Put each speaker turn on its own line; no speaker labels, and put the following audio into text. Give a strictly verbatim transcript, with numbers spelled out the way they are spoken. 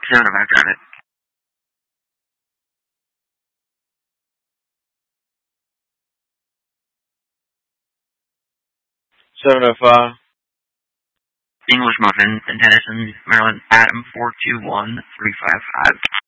Seven oh five, got it.
Seven oh five.
English Muffin, Tennyson, Maryland, Adam four two one three five five.